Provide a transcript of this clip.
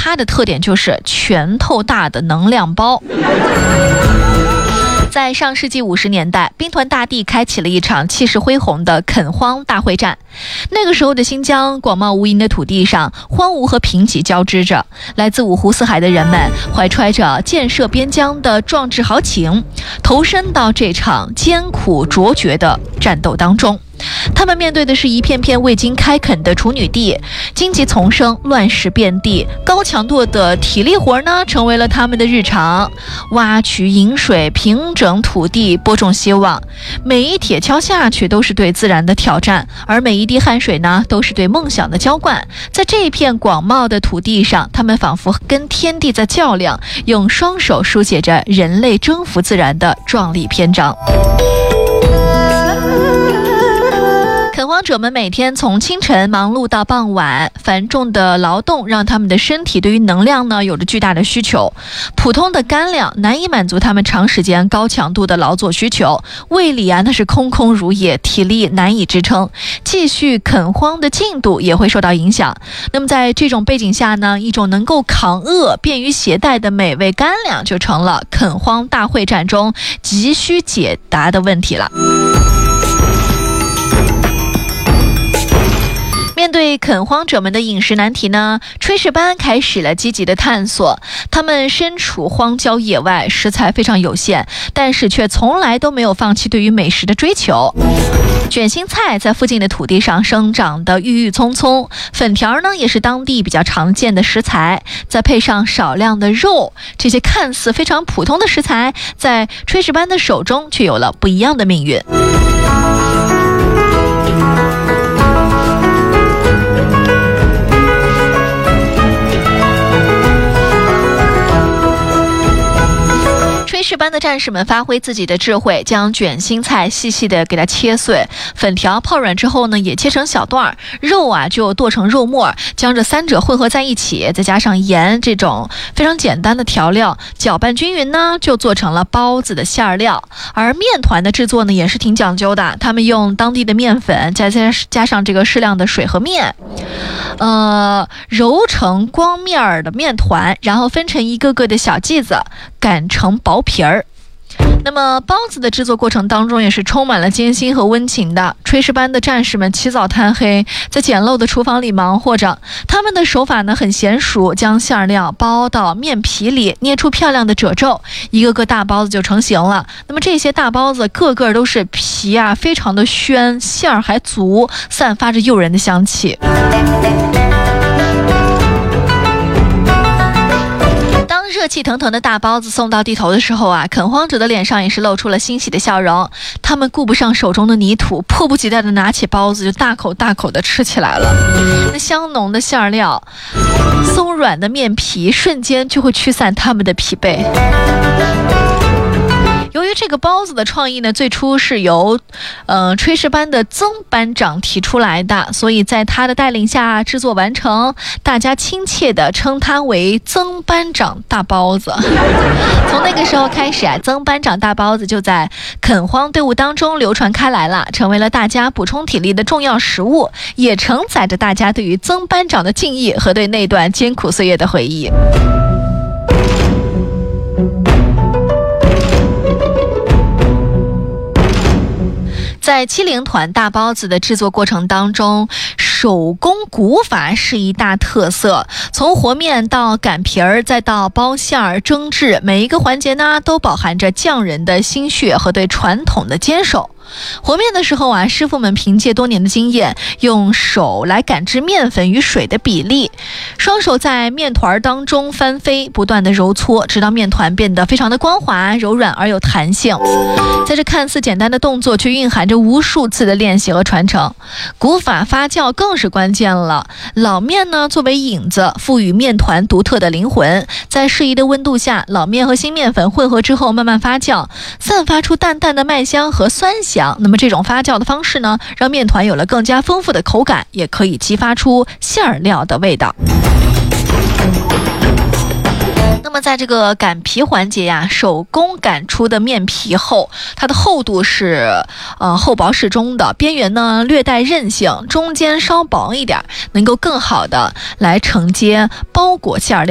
它的特点就是拳头大的能量包。在上世纪50年代，兵团大地开启了一场气势恢宏的垦荒大会战。那个时候的新疆广袤无垠的土地上，荒芜和贫瘠交织着。来自五湖四海的人们怀揣着建设边疆的壮志豪情，投身到这场艰苦卓绝的战斗当中。他们面对的是一片片未经开垦的处女地，荆棘丛生，乱石遍地，高强度的体力活呢成为了他们的日常。挖渠引水，平整土地，播种希望，每一铁锹下去都是对自然的挑战，而每一滴汗水呢都是对梦想的浇灌。在这一片广袤的土地上，他们仿佛跟天地在较量，用双手书写着人类征服自然的壮丽篇章。垦荒者们每天从清晨忙碌到傍晚，繁重的劳动让他们的身体对于能量呢有着巨大的需求。普通的干粮难以满足他们长时间高强度的劳作需求，胃里啊那是空空如也，体力难以支撑，继续垦荒的进度也会受到影响。那么在这种背景下呢，一种能够抗饿、便于携带的美味干粮就成了垦荒大会战中急需解答的问题了。面对垦荒者们的饮食难题呢，炊事班开始了积极的探索。他们身处荒郊野外，食材非常有限，但是却从来都没有放弃对于美食的追求。卷心菜在附近的土地上生长得郁郁葱葱，粉条呢也是当地比较常见的食材，再配上少量的肉，这些看似非常普通的食材，在炊事班的手中却有了不一样的命运。炊事班的战士们发挥自己的智慧，将卷心菜细细的给它切碎，粉条泡软之后呢，也切成小段，肉啊就剁成肉末，将这三者混合在一起，再加上盐这种非常简单的调料，搅拌均匀呢，就做成了包子的馅料。而面团的制作呢，也是挺讲究的，他们用当地的面粉，加上这个适量的水和面，揉成光面的面团，然后分成一个个的小剂子，擀成薄皮儿。那么包子的制作过程当中也是充满了艰辛和温情的。炊事班的战士们起早贪黑，在简陋的厨房里忙活着，他们的手法呢很娴熟，将馅料包到面皮里，捏出漂亮的褶皱，一个个大包子就成型了。那么这些大包子个个都是皮啊非常的暄，馅儿还足，散发着诱人的香气。当热气腾腾的大包子送到地头的时候啊，垦荒者的脸上也是露出了欣喜的笑容。他们顾不上手中的泥土，迫不及待地拿起包子就大口大口地吃起来了。那香浓的馅料，松软的面皮，瞬间就会驱散他们的疲惫。由于这个包子的创意呢，最初是由炊事班的曾班长提出来的，所以在他的带领下制作完成，大家亲切地称他为曾班长大包子。从那个时候开始啊，曾班长大包子就在垦荒队伍当中流传开来了，成为了大家补充体力的重要食物，也承载着大家对于曾班长的敬意和对那段艰苦岁月的回忆。在七零团大包子的制作过程当中，手工鼓法是一大特色，从和面到擀皮儿，再到包馅儿、蒸制，每一个环节呢都饱含着匠人的心血和对传统的坚守。和面的时候啊，师傅们凭借多年的经验，用手来感知面粉与水的比例，双手在面团当中翻飞，不断的揉搓，直到面团变得非常的光滑、柔软而有弹性。在这看似简单的动作，却蕴含着无数次的练习和传承。鼓法发酵更是关键了。老面呢，作为引子，赋予面团独特的灵魂。在适宜的温度下，老面和新面粉混合之后，慢慢发酵，散发出淡淡的麦香和酸香。那么这种发酵的方式呢，让面团有了更加丰富的口感，也可以激发出馅料的味道。那么在这个擀皮环节呀，手工擀出的面皮厚，它的厚度是厚薄适中的，边缘呢略带韧性，中间稍薄一点，能够更好的来承接包裹馅料。